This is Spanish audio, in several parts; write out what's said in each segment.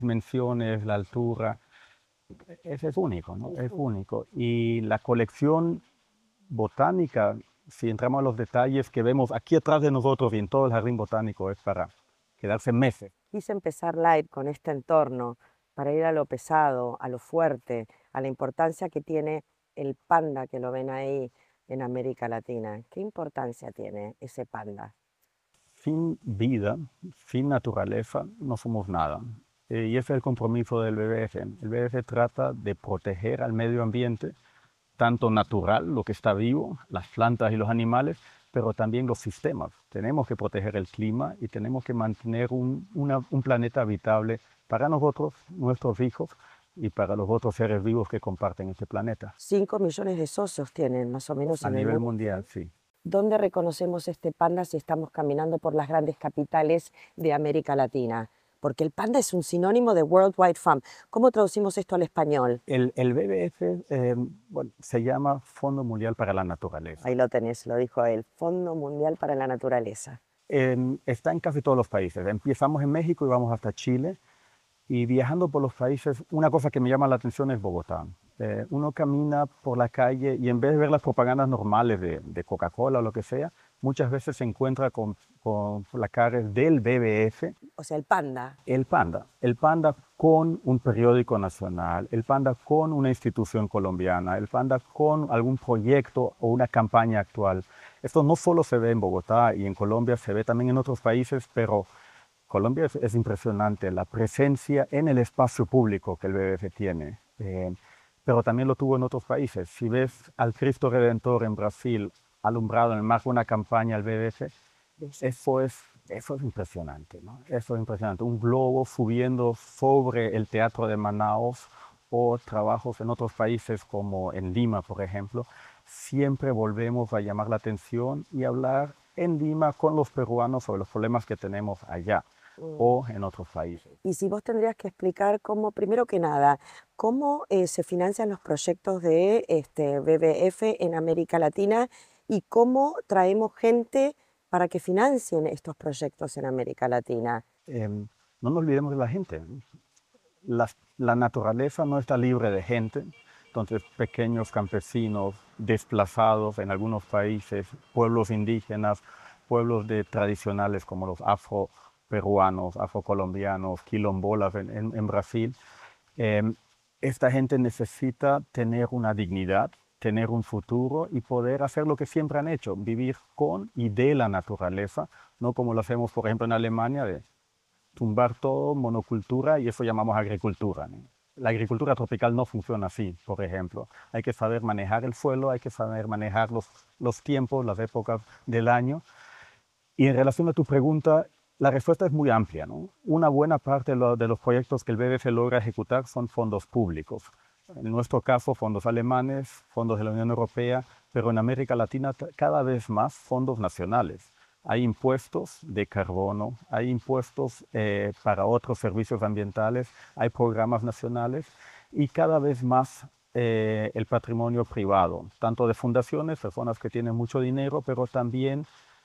dimensiones, la altura. Ese es único, ¿no? Es único. Y la colección botánica, si entramos a los detalles que vemos aquí atrás de nosotros y en todo el jardín botánico, es para quedarse meses. Quise empezar light con este entorno para ir a lo pesado, a lo fuerte, a la importancia que tiene el panda que lo ven ahí en América Latina. ¿Qué importancia tiene ese panda? Sin vida, sin naturaleza, no somos nada. Y ese es el compromiso del WWF. El WWF trata de proteger al medio ambiente, tanto natural, lo que está vivo, las plantas y los animales, pero también los sistemas. Tenemos que proteger el clima y tenemos que mantener un planeta habitable para nosotros, nuestros hijos y para los otros seres vivos que comparten este planeta. 5 millones de socios tienen más o menos A en el nivel mundo. mundial, sí. ¿Dónde reconocemos este panda si estamos caminando por las grandes capitales de América Latina? Porque el panda es un sinónimo de World Wide Fund. ¿Cómo traducimos esto al español? El WWF bueno, se llama Fondo Mundial para la Naturaleza. Ahí lo tenés, lo dijo él, Fondo Mundial para la Naturaleza. Está en casi todos los países. Empezamos en México y vamos hasta Chile. Y viajando por los países, una cosa que me llama la atención es Bogotá. Uno camina por la calle y en vez de ver las propagandas normales de Coca-Cola o lo que sea, muchas veces se encuentra con placares del WWF. O sea, el panda. El panda con un periódico nacional, el panda con una institución colombiana, el panda con algún proyecto o una campaña actual. Esto no solo se ve en Bogotá y en Colombia, se ve también en otros países, pero Colombia es impresionante la presencia en el espacio público que el WWF tiene, pero también lo tuvo en otros países. Si ves al Cristo Redentor en Brasil alumbrado en el marco de una campaña al WWF, eso es impresionante, ¿no? Eso es impresionante. Un globo subiendo sobre el Teatro de Manaos o trabajos en otros países como en Lima, por ejemplo, siempre volvemos a llamar la atención y hablar en Lima con los peruanos sobre los problemas que tenemos allá o en otros países. Y si vos tendrías que explicar cómo, primero que nada, cómo se financian los proyectos de WWF en América Latina y cómo traemos gente para que financien estos proyectos en América Latina. No nos olvidemos de la gente. La naturaleza no está libre de gente, entonces pequeños campesinos desplazados en algunos países, pueblos indígenas, pueblos tradicionales como los afroperuanos, afrocolombianos, quilombolas en Brasil. Esta gente necesita tener una dignidad, tener un futuro y poder hacer lo que siempre han hecho, vivir con y de la naturaleza, no como lo hacemos, por ejemplo, en Alemania, de tumbar todo, monocultura, y eso llamamos agricultura, ¿no? La agricultura tropical no funciona así, por ejemplo. Hay que saber manejar el suelo, hay que saber manejar los tiempos, las épocas del año. Y en relación a tu pregunta, la respuesta es muy amplia, ¿no? Una buena parte de los proyectos que el WWF logra ejecutar son fondos públicos. En nuestro caso, fondos alemanes, fondos de la Unión Europea, pero en América Latina cada vez más fondos nacionales. Hay impuestos de carbono, hay impuestos para otros servicios ambientales, hay programas nacionales y cada vez más el patrimonio privado, tanto de fundaciones, personas que tienen mucho dinero, pero también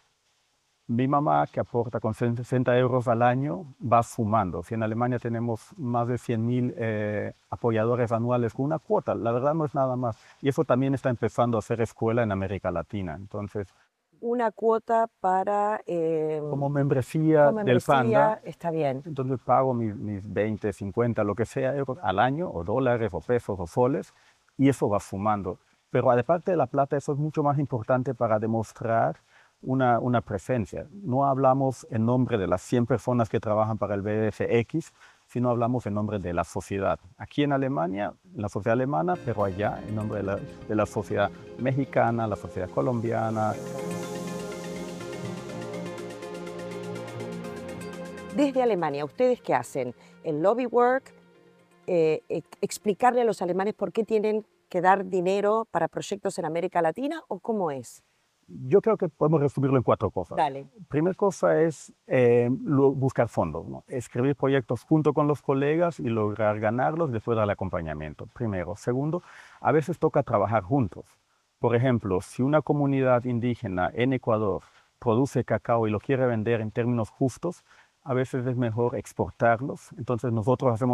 mi mamá, que aporta con 60 euros al año, va sumando. Si en Alemania tenemos más de 100.000 apoyadores anuales con una cuota, la verdad no es nada más. Y eso también está empezando a hacer escuela en América Latina. Entonces, Una cuota para... como membresía como del panda, está bien. entonces pago mis 20, 50, lo que sea, euros al año, o dólares, o pesos, o soles, y eso va sumando. Pero aparte de la plata, eso es mucho más importante para demostrar una presencia. No hablamos en nombre de las 100 personas que trabajan para el WWF-X, sino hablamos en nombre de la sociedad. Aquí en Alemania, en la sociedad alemana, pero allá en nombre de la sociedad mexicana, la sociedad colombiana. Desde Alemania, ¿ustedes qué hacen? ¿El lobby work? ¿Explicarle a los alemanes por qué tienen que dar dinero para proyectos en América Latina o cómo es? Yo creo que podemos resumirlo en 4 cosas. Dale. Primera cosa es buscar fondos, ¿no? Escribir proyectos junto con los colegas y lograr ganarlos, después dar el acompañamiento. Primero. Segundo, a veces toca trabajar juntos. Por ejemplo, si una comunidad indígena en Ecuador produce cacao y lo quiere vender en términos justos, a veces es mejor exportarlos. Entonces nosotros hacemos